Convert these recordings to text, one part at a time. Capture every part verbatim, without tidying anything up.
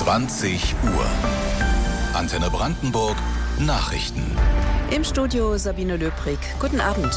zwanzig Uhr. Antenne Brandenburg Nachrichten. Im Studio Sabine Löbrig. Guten Abend.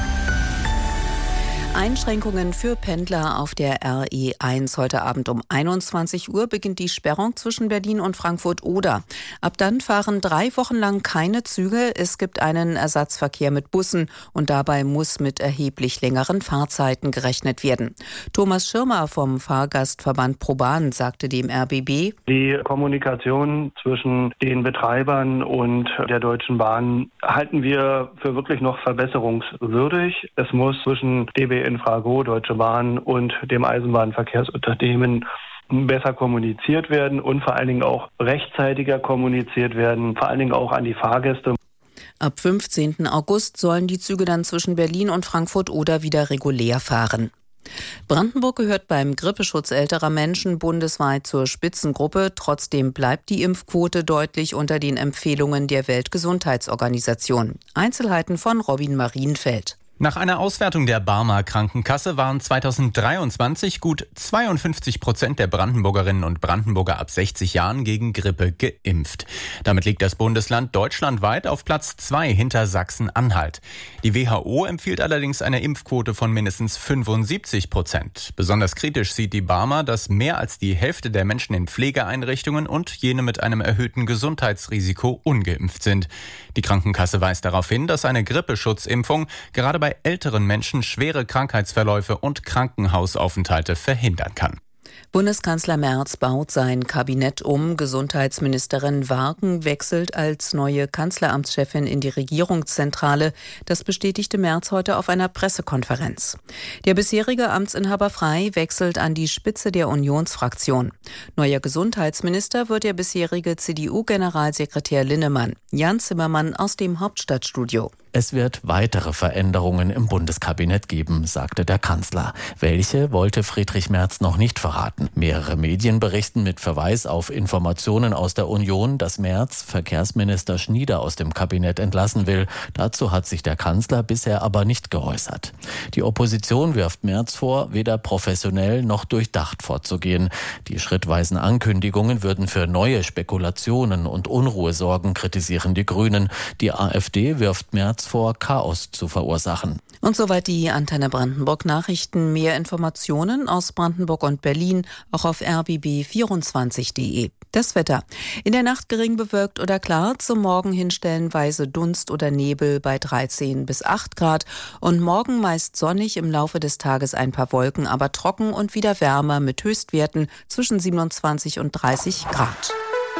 Einschränkungen für Pendler auf der R E eins. Heute Abend um einundzwanzig Uhr beginnt die Sperrung zwischen Berlin und Frankfurt-Oder. Ab dann fahren drei Wochen lang keine Züge. Es gibt einen Ersatzverkehr mit Bussen und dabei muss mit erheblich längeren Fahrzeiten gerechnet werden. Thomas Schirmer vom Fahrgastverband ProBahn sagte dem R B B: Die Kommunikation zwischen den Betreibern und der Deutschen Bahn halten wir für wirklich noch verbesserungswürdig. Es muss zwischen D B Infrago, Deutsche Bahn und dem Eisenbahnverkehrsunternehmen besser kommuniziert werden und vor allen Dingen auch rechtzeitiger kommuniziert werden, vor allen Dingen auch an die Fahrgäste. Ab fünfzehnten August sollen die Züge dann zwischen Berlin und Frankfurt-Oder wieder regulär fahren. Brandenburg gehört beim Grippeschutz älterer Menschen bundesweit zur Spitzengruppe. Trotzdem bleibt die Impfquote deutlich unter den Empfehlungen der Weltgesundheitsorganisation. Einzelheiten von Robin Marienfeld. Nach einer Auswertung der Barmer Krankenkasse waren zweitausenddreiundzwanzig gut zweiundfünfzig Prozent der Brandenburgerinnen und Brandenburger ab sechzig Jahren gegen Grippe geimpft. Damit liegt das Bundesland deutschlandweit auf Platz zwei hinter Sachsen-Anhalt. Die W H O empfiehlt allerdings eine Impfquote von mindestens fünfundsiebzig Prozent. Besonders kritisch sieht die Barmer, dass mehr als die Hälfte der Menschen in Pflegeeinrichtungen und jene mit einem erhöhten Gesundheitsrisiko ungeimpft sind. Die Krankenkasse weist darauf hin, dass eine Grippeschutzimpfung gerade bei älteren Menschen schwere Krankheitsverläufe und Krankenhausaufenthalte verhindern kann. Bundeskanzler Merz baut sein Kabinett um. Gesundheitsministerin Warken wechselt als neue Kanzleramtschefin in die Regierungszentrale. Das bestätigte Merz heute auf einer Pressekonferenz. Der bisherige Amtsinhaber Frey wechselt an die Spitze der Unionsfraktion. Neuer Gesundheitsminister wird der bisherige C D U-Generalsekretär Linnemann. Jan Zimmermann aus dem Hauptstadtstudio. Es wird weitere Veränderungen im Bundeskabinett geben, sagte der Kanzler. Welche wollte Friedrich Merz noch nicht verraten. Mehrere Medien berichten mit Verweis auf Informationen aus der Union, dass Merz Verkehrsminister Schnieder aus dem Kabinett entlassen will. Dazu hat sich der Kanzler bisher aber nicht geäußert. Die Opposition wirft Merz vor, weder professionell noch durchdacht vorzugehen. Die schrittweisen Ankündigungen würden für neue Spekulationen und Unruhe sorgen, kritisieren die Grünen. Die AfD wirft Merz vor, Chaos zu verursachen. Und soweit die Antenne Brandenburg Nachrichten. Mehr Informationen aus Brandenburg und Berlin auch auf r b b vierundzwanzig punkt d e. Das Wetter. In der Nacht gering bewölkt oder klar, zum Morgen hin stellenweise Dunst oder Nebel bei dreizehn bis acht Grad. Und morgen meist sonnig, im Laufe des Tages ein paar Wolken, aber trocken und wieder wärmer mit Höchstwerten zwischen siebenundzwanzig und dreißig Grad.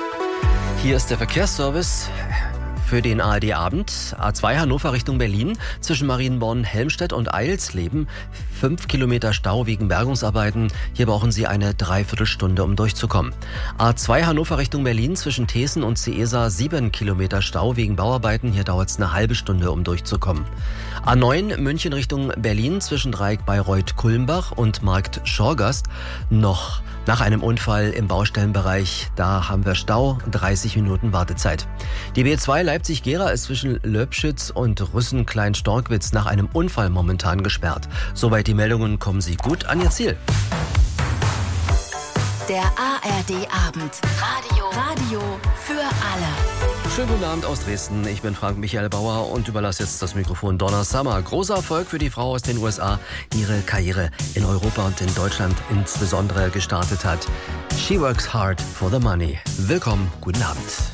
Hier ist der Verkehrsservice für den A R D-Abend. A zwei Hannover Richtung Berlin zwischen Marienborn, Helmstedt und Eilsleben. Fünf Kilometer Stau wegen Bergungsarbeiten. Hier brauchen Sie eine Dreiviertelstunde, um durchzukommen. A zwei Hannover Richtung Berlin zwischen Thesen und Seesa. Sieben Kilometer Stau wegen Bauarbeiten. Hier dauert es eine halbe Stunde, um durchzukommen. A neun München Richtung Berlin zwischen Dreieck Bayreuth-Kulmbach und Markt Schorgast. Noch nach einem Unfall im Baustellenbereich. Da haben wir Stau, dreißig Minuten Wartezeit. Die B zwei Leipzig-Gera ist zwischen Löbschütz und Rüssen-Klein-Storkwitz nach einem Unfall momentan gesperrt. Soweit die Meldungen, kommen Sie gut an Ihr Ziel. Der A R D-Abend. Radio. Radio für alle. Schönen guten Abend aus Dresden. Ich bin Frank Michael Bauer und überlasse jetzt das Mikrofon Donna Summer. Großer Erfolg für die Frau aus den U S A, die ihre Karriere in Europa und in Deutschland insbesondere gestartet hat. She works hard for the money. Willkommen, guten Abend.